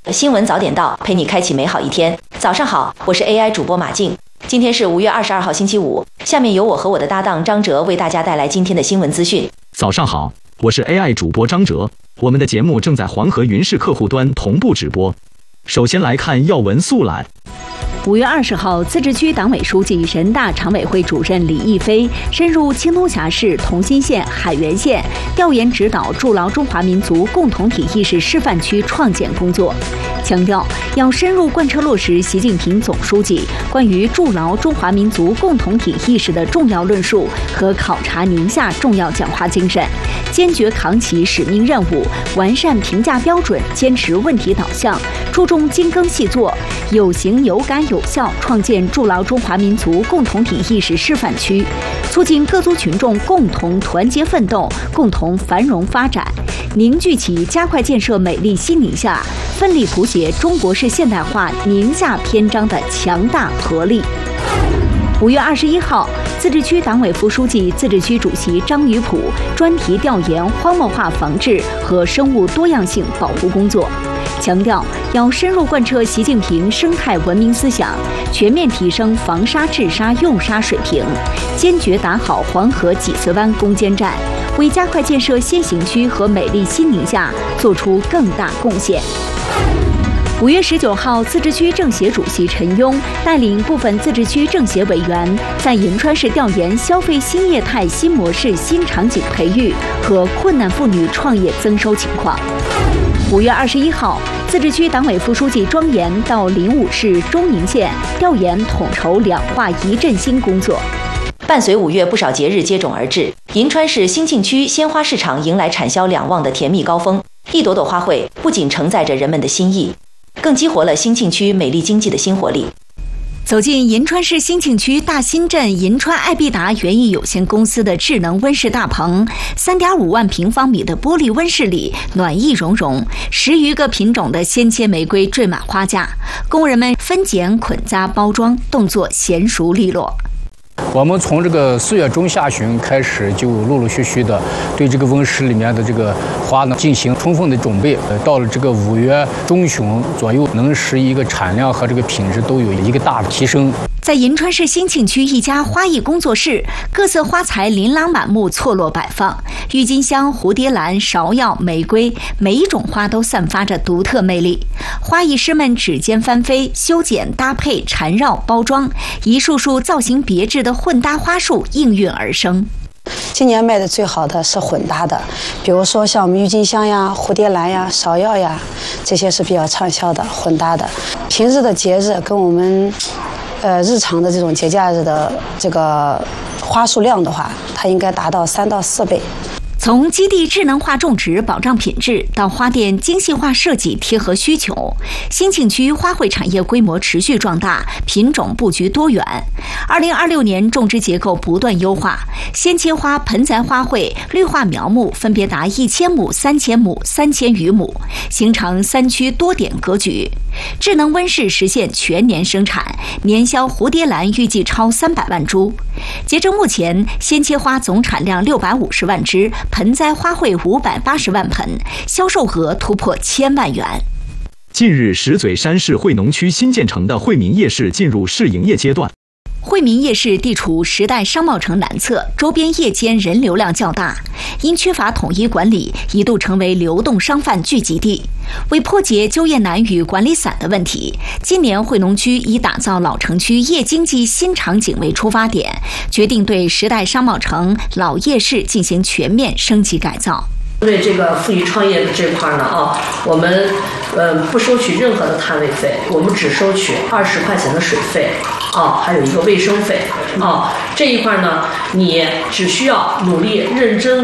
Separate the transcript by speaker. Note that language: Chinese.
Speaker 1: 新闻早点到，陪你开启美好一天。早上好，我是 AI 主播马静。今天是5月22号星期五，下面由我和我的搭档张哲为大家带来今天的新闻资讯。
Speaker 2: 早上好，我是 AI 主播张哲，我们的节目正在黄河云视客户端同步直播。首先来看要闻速览。
Speaker 3: 5月20号，自治区党委书记、人大常委会主任李毅飞深入青东峡市同心县、海原县，调研指导筑牢中华民族共同体意识示范区创建工作，强调要深入贯彻落实习近平总书记关于筑牢中华民族共同体意识的重要论述和考察宁夏重要讲话精神，坚决扛起使命任务，完善评价标准，坚持问题导向，注重精耕细作，有形有感有效创建筑牢中华民族共同体意识示范区，促进各族群众共同团结奋斗，共同繁荣发展，凝聚起加快建设美丽新宁夏、奋力谱写中国式现代化宁夏篇章的强大合力。5月21号，自治区党委副书记、自治区主席张宇普专题调研荒漠化防治和生物多样性保护工作，强调要深入贯彻习近平生态文明思想，全面提升防沙治沙用沙水平，坚决打好黄河几次湾攻坚战，为加快建设先行区和美丽新宁夏做出更大贡献。5月19号，自治区政协主席陈庸带领部分自治区政协委员在银川市调研消费新业态新模式新场景培育和困难妇女创业增收情况。5月21号，自治区党委副书记庄严到临武市中宁县调研统筹两化一振兴工作。
Speaker 1: 伴随5月不少节日接踵而至，银川市兴庆区鲜花市场迎来产销两旺的甜蜜高峰，一朵朵花卉不仅承载着人们的心意，更激活了兴庆区美丽经济的新活力。
Speaker 3: 走进银川市兴庆区大新镇银川爱必达园艺有限公司的智能温室大棚，3.5万平方米的玻璃温室里暖意融融，10余个品种的鲜切玫瑰缀满花架，工人们分拣、捆扎、包装，动作娴熟利落。
Speaker 4: 我们从这个4月中下旬开始，就陆陆续续的对这个温室里面的这个花呢进行充分的准备。到了这个5月中旬左右，能使一个产量和这个品质都有一个大的提升。
Speaker 3: 在银川市兴庆区一家花艺工作室，各色花材琳琅满目，错落摆放，郁金香、蝴蝶兰、芍药、玫瑰，每一种花都散发着独特魅力。花艺师们指尖翻飞，修剪、搭配、缠绕、包装，一束束造型别致的混搭花束应运而生。
Speaker 5: 今年卖的最好的是混搭的，比如说像我们郁金香呀、蝴蝶兰呀、芍药呀，这些是比较畅销的混搭的。平日的节日跟我们日常的这种节假日的这个花数量的话，它应该达到3到4倍。
Speaker 3: 从基地智能化种植保障品质，到花店精细化设计贴合需求，兴庆区花卉产业规模持续壮大，品种布局多元。2026年种植结构不断优化，鲜切花、盆栽花卉、绿化苗木分别达1000亩、3000亩、3000余亩，形成3区多点格局。智能温室实现全年生产，年销蝴蝶兰预计超300万株。截至目前，鲜切花总产量650万只，盆栽花卉580万盆，销售额突破1000万元。
Speaker 2: 近日，石嘴山市惠农区新建成的惠民夜市进入试营业阶段。
Speaker 3: 惠民夜市地处时代商贸城南侧，周边夜间人流量较大，因缺乏统一管理，一度成为流动商贩聚集地。为破解就业难与管理散的问题，今年惠农区以打造老城区夜经济新场景为出发点，决定对时代商贸城老夜市进行全面升级改造。
Speaker 6: 对这个富裕创业的这块呢我们不收取任何的摊位费，我们只收取20块钱的水费还有一个卫生费这一块呢，你只需要努力认真